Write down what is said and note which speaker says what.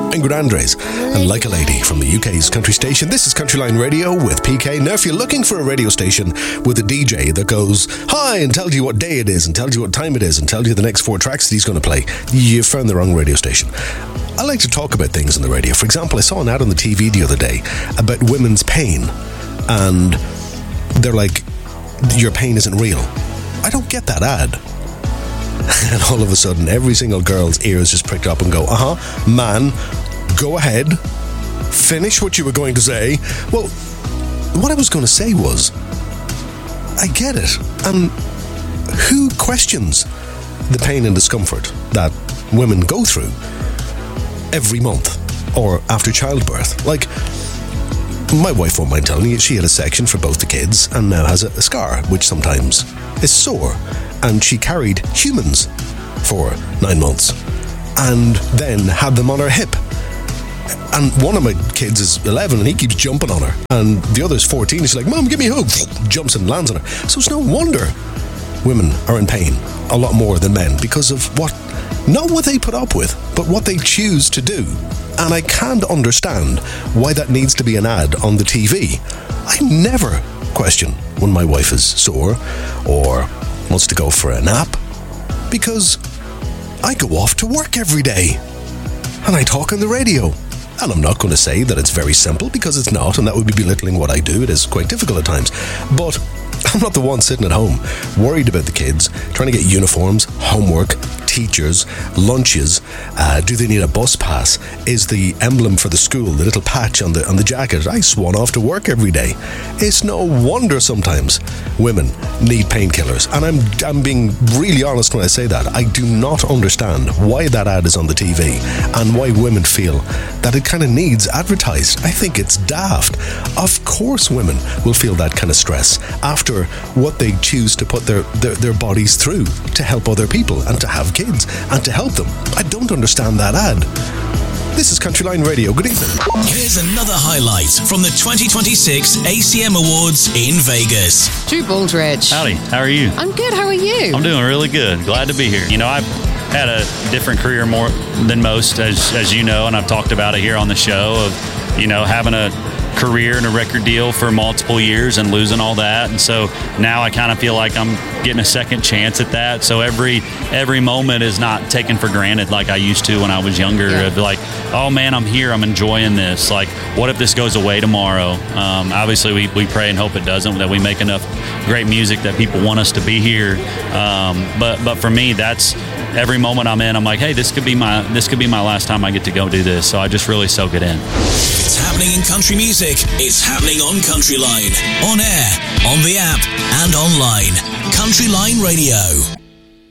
Speaker 1: Ingrid Andres and Like a Lady from the UK's country station. This is Countryline Radio with PK. Now, if you're looking for a radio station with a DJ that goes hi and tells you what day it is and tells you what time it is and tells you the next 4 tracks that he's going to play, you found the wrong radio station. I like to talk about things on the radio. For example, I saw an ad on the TV the other day about women's pain, and they're like, your pain isn't real. I don't get that ad. And all of a sudden, every single girl's ears just pricked up and go, man, go ahead, finish what you were going to say. Well, what I was going to say was, I get it. And who questions the pain and discomfort that women go through every month or after childbirth? Like, my wife won't mind telling you, she had a section for both the kids and now has a scar, which sometimes is sore. And she carried humans for 9 months and then had them on her hip. And one of my kids is 11 and he keeps jumping on her. And the other's 14. She's like, Mom, give me a hug. Jumps and lands on her. So it's no wonder women are in pain a lot more than men because of not what they put up with, but what they choose to do. And I can't understand why that needs to be an ad on the TV. I never question when my wife is sore or wants to go for a nap, because I go off to work every day and I talk on the radio. And I'm not going to say that it's very simple, because it's not, and that would be belittling what I do. It is quite difficult at times. But I'm not the one sitting at home worried about the kids, trying to get uniforms, homework, teachers, lunches. Do they need a bus pass? Is the emblem for the school, the little patch on the jacket? I swan off to work every day. It's no wonder sometimes women need painkillers. And I'm being really honest when I say that. I do not understand why that ad is on the TV and why women feel that it kind of needs advertised. I think it's daft. Of course women will feel that kind of stress after what they choose to put their bodies through to help other people and to have kids and to help them. I don't understand that ad. This is Countryline Radio. Good evening.
Speaker 2: Here's another highlight from the 2026 ACM Awards in Vegas.
Speaker 3: Drew Baldridge.
Speaker 4: Howdy, how are you?
Speaker 3: I'm good, how are you?
Speaker 4: I'm doing really good. Glad to be here. You know, I've had a different career more than most, as you know, and I've talked about it here on the show, of, you know, having a career and a record deal for multiple years and losing all that. And so now I kind of feel like I'm getting a second chance at that. So every moment is not taken for granted like I used to when I was younger.
Speaker 3: Yeah.
Speaker 4: Of like, oh man, I'm here, I'm enjoying this. Like, what if this goes away tomorrow? Obviously we pray and hope it doesn't, that we make enough great music that people want us to be here. But for me, that's every moment I'm in, I'm like, hey, this could be my last time I get to go do this. So I just really soak it in.
Speaker 2: It's happening in country music. It's happening on Countryline. On air, on the app, and online. Countryline Radio.